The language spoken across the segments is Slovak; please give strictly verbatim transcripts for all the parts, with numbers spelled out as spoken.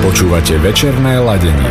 Počúvate večerné ladenie.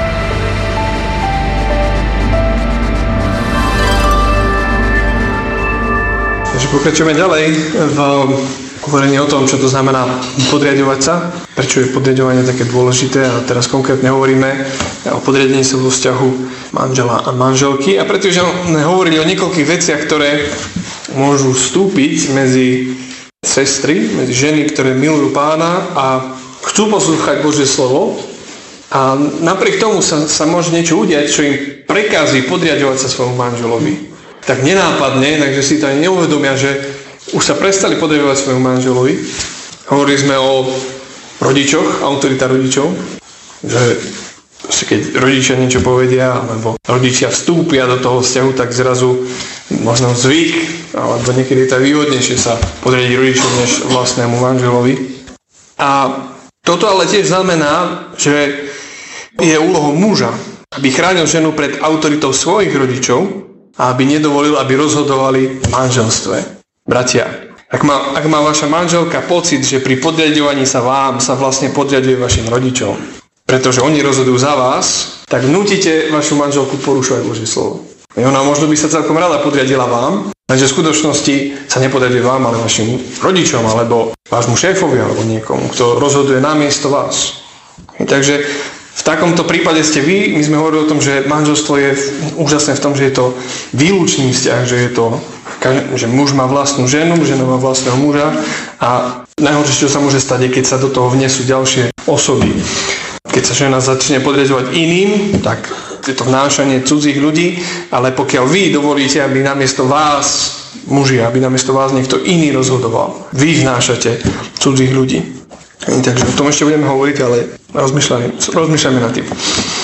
Takže pokračujeme ďalej v hovorení o tom, čo to znamená podriadovať sa, prečo je podriadovanie také dôležité a teraz konkrétne hovoríme o podriadení sa vo vzťahu manžela a manželky a pretože sme hovorili o niekoľkých veciach, ktoré môžu vstúpiť medzi sestry, medzi ženy, ktoré milujú Pána a chcú poslúchať Božie slovo a napriek tomu sa, sa môže niečo udiať, čo im prekazí podriadovať sa svojmu manželovi. Tak nenápadne, takže si to ani neuvedomia, že už sa prestali podriadovať svojmu manželovi. Hovorili sme o rodičoch, autorita rodičov, že keď rodičia niečo povedia, alebo rodičia vstúpia do toho vzťahu, tak zrazu možno zvyk, alebo niekedy je to výhodnejšie sa podriadiť rodičom než vlastnému manželovi. A toto ale tiež znamená, že je úlohou muža, aby chránil ženu pred autoritou svojich rodičov a aby nedovolil, aby rozhodovali v manželstve. Bratia, ak má, ak má vaša manželka pocit, že pri podriadovaní sa vám sa vlastne podriaduje vašim rodičom, pretože oni rozhodujú za vás, tak nútite vašu manželku porušovať Božie slovo. I ona možno by sa celkom rada podriadila vám, lenže v skutočnosti sa nepodriaduje vám, ale vašim rodičom, alebo vášmu šéfovi, alebo niekomu, kto rozhoduje namiesto vás. I takže v takomto prípade ste vy, my sme hovorili o tom, že manželstvo je úžasné v tom, že je to výlučný vzťah, že je to, že muž má vlastnú ženu, žena má vlastného muža a najhoršie, čo sa môže stať, je keď sa do toho vnesú ďalšie osoby. Keď sa žena začne podriadovať iným, tak je to vnášanie cudzích ľudí, ale pokiaľ vy dovolíte, aby namiesto vás, muži, aby namiesto vás niekto iný rozhodoval, vy vnášate cudzích ľudí. Takže o tom ešte budeme hovoriť, ale rozmýšľajme, rozmýšľajme nad tým.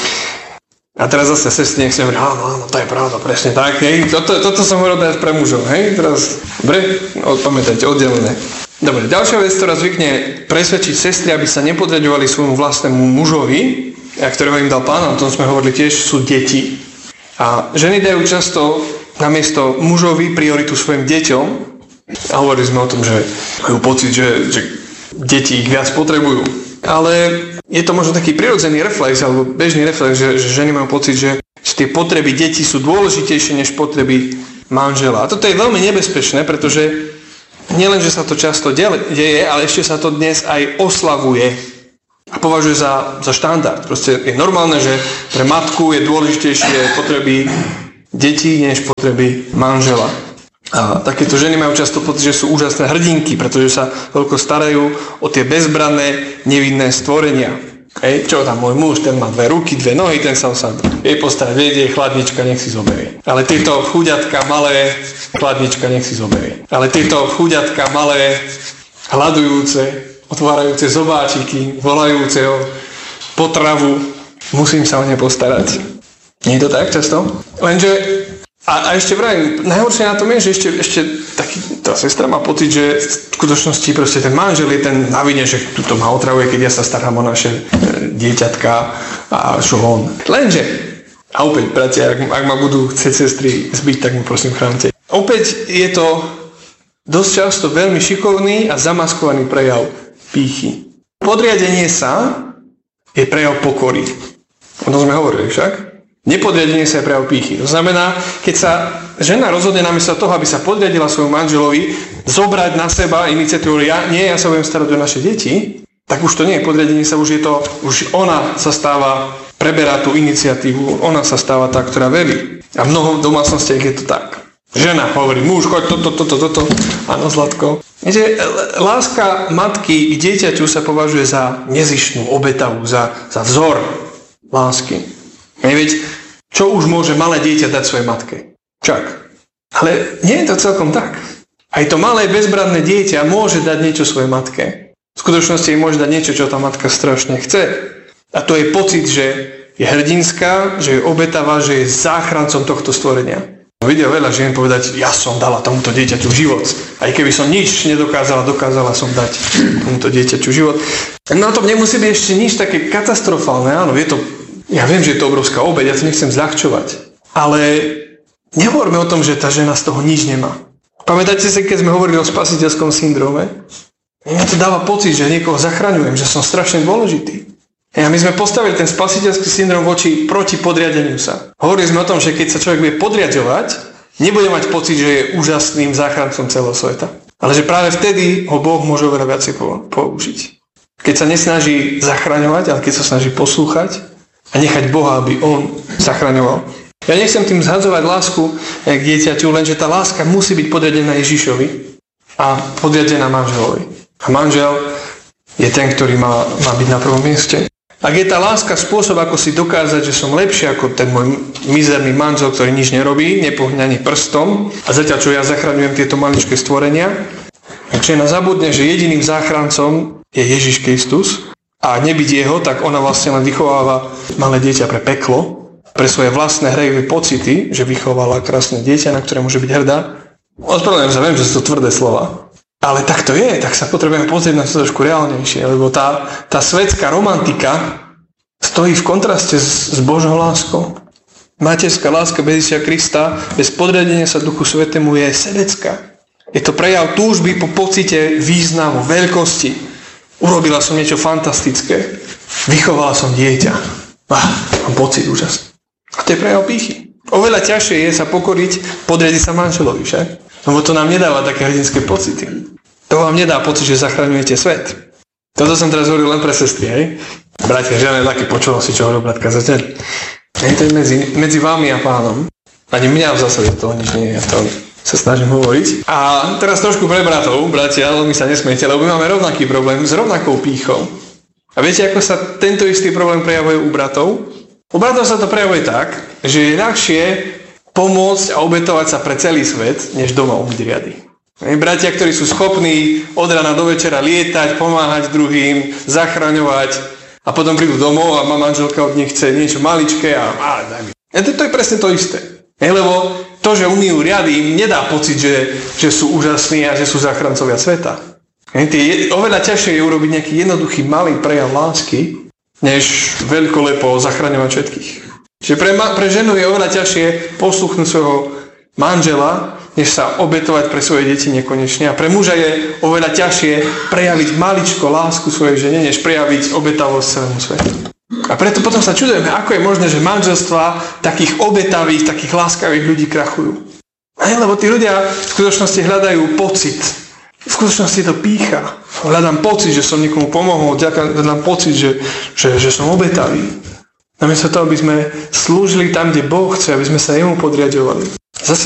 A teraz zase sestry nech sa hovorí, áno, áno, to je pravda, presne tak, hej. Toto, toto som hovoril teraz pre mužov, hej. Teraz, dobre, pamätajte, oddelené. Dobre, ďalšia vec, ktorá zvykne presvedčiť sestry, aby sa nepodriadovali svojmu vlastnému mužovi, a ktorého im dal Pán, o tom sme hovorili tiež, sú deti. A ženy dajú často namiesto mužovi prioritu svojim deťom. A hovorili sme o tom, že majú pocit, že, že deti ich viac potrebujú. Ale je to možno taký prirodzený reflex, alebo bežný reflex, že, že ženy majú pocit, že, že tie potreby detí sú dôležitejšie než potreby manžela. A toto je veľmi nebezpečné, pretože nielen, že sa to často deje, ale ešte sa to dnes aj oslavuje a považuje za, za štandard. Proste je normálne, že pre matku je dôležitejšie potreby detí než potreby manžela. A takéto ženy majú často pocit, že sú úžasné hrdinky, pretože sa toľko starajú o tie bezbranné, nevinné stvorenia. Hej, čo tam môj muž, ten má dve ruky, dve nohy, ten sa sa jej postarať, vedie, chladnička, nech si zoberie. Ale tieto chuďatka malé, chladnička, nech si zoberie. Ale tieto chuďatka malé, hľadujúce, otvárajúce zobáčiky, volajúce o potravu, musím sa o ne postarať. Nie je to tak často? Lenže A, a ešte vrajím, najhoršie na tom je, že ešte, ešte taký, tá sestra má pocit, že v skutočnosti proste ten manžel je ten na vine, že tuto ma otravuje, keď ja sa starám o naše e, dieťatka a čo on. Lenže, a opäť, bratia, ak, ak ma budú chcieť sestry zbiť, tak mi prosím chránte. Opäť je to dosť často veľmi šikovný a zamaskovaný prejav pýchy. Podriadenie sa je prejav pokory. O tom sme hovorili však. Nepodriadenie sa je prejav pýchy. To znamená, keď sa žena rozhodne namiesto toho, aby sa podriadila svojmu manželovi, zobrať na seba iniciatívu, ja, nie, ja sa budem starať o naše deti, tak už to nie je podriadenie sa, už je to, už ona sa stáva, preberá tú iniciatívu, ona sa stáva tá, ktorá velí. A v mnohom domácnostiach je to tak. Žena hovorí, muž, choď toto, toto, toto, áno, Zlatko. Viete, láska matky k dieťaťu sa považuje za nezištnú, obetavú, za, za vzor lásky. Veď, čo už môže malé dieťa dať svojej matke? Čak. Ale nie je to celkom tak. Aj to malé bezbranné dieťa môže dať niečo svojej matke. V skutočnosti jej môže dať niečo, čo tá matka strašne chce. A to je pocit, že je hrdinská, že je obetavá, že je záchrancom tohto stvorenia. Vidia veľa žien povedať, ja som dala tomuto dieťaťu život. Aj keby som nič nedokázala, dokázala som dať tomuto dieťaťu život. Na tom nemusí byť ešte nič také katastrofálne. Áno, je to Ja viem, že je to obrovská obeť, ja to nechcem zľahčovať. Ale nehovorme o tom, že tá žena z toho nič nemá. Pamätáte si, keď sme hovorili o spasiteľskom syndróme? Mne to dáva pocit, že niekoho zachraňujem, že som strašne dôležitý. A my sme postavili ten spasiteľský syndrom voči proti podriadeniu sa. Hovorili sme o tom, že keď sa človek bude podriadovať, nebude mať pocit, že je úžasným záchrancom celého sveta. Ale že práve vtedy ho Boh môže oveľa viacej použiť. Keď sa nesnaží zachraňovať, ale keď sa snaží poslúchať a nechať Boha, aby on zachraňoval. Ja nechcem tým zhadzovať lásku k dieťaťu, lenže tá láska musí byť podriadená Ježišovi a podriadená manželovi. A manžel je ten, ktorý má, má byť na prvom mieste. Ak je tá láska spôsob, ako si dokázať, že som lepší ako ten môj mizerný manžel, ktorý nič nerobí, nepohne ani prstom, a zatiaľ čo ja zachraňujem tieto maličké stvorenia, takže ona zabudne, že jediným záchrancom je Ježiš Kristus a nebyť jeho, tak ona vlastne len vychováva malé dieťa pre peklo, pre svoje vlastné hrejivé pocity, že vychovala krásne dieťa, na ktoré môže byť hrdá. Ospravedlňujem sa, viem, že sú to tvrdé slova. Ale tak to je, tak sa potrebujeme pozrieť na to trošku reálnejšie, lebo tá, tá svetská romantika stojí v kontraste s, s Božou láskou. Materská láska bez Ježiša Krista, bez podriadenia sa Duchu Svätému je sebecká. Je to prejav túžby po pocite významu, veľkosti. Urobila som niečo fantastické. Vychovala som dieťa. Ah, mám pocit úžasný. A to je prejav pýchy. Oveľa ťažšie je sa pokoriť, podriadiť sa manželovi, však? Lebo to nám nedáva také hrdinské pocity. To vám nedá pocit, že zachraňujete svet. Toto som teraz hovoril len pre sestry, hej? Bratia, žiadne taký počul si, čo hovoril brat kazateľ. Hej, to je medzi, medzi vami a Pánom. Ani mňa v zásade toho nič nie je, ja to sa snažím hovoriť. A teraz trošku pre bratov, bratia, ale my sa nesmiete, lebo my máme rovnaký problém s rovnakou pýchou. A viete, ako sa tento istý problém prejavuje u bratov? U bratov sa to prejavuje tak, že je ľahšie pomôcť a obetovať sa pre celý svet, než doma umyť riady. Bratia, ktorí sú schopní od rána do večera lietať, pomáhať druhým, zachraňovať a potom prídu domov a má manželka od nich chce niečo maličké a ale daj mi. A to, to je presne to isté. Lebo to, že umýjú riady, im nedá pocit, že, že sú úžasní a že sú záchrancovia sveta. Je oveľa ťažšie je urobiť nejaký jednoduchý malý prejav lásky, než veľkolepo zachraňovať všetkých. Čiže pre, pre ženu je oveľa ťažšie posluchnúť svojho manžela, než sa obetovať pre svoje deti nekonečne. A pre muža je oveľa ťažšie prejaviť maličko lásku svojej žene, než prejaviť obetavosť celému svetu. A preto potom sa čudujeme, ako je možné, že manželstvá takých obetavých, takých láskavých ľudí krachujú. Aj, lebo tí ľudia v skutočnosti hľadajú pocit. V skutočnosti je to pýcha. Hľadám pocit, že som niekomu pomohol, hľadám pocit, že, že, že som obetavý. Namiesto toho, aby sme slúžili tam, kde Boh chce, aby sme sa jemu podriaďovali.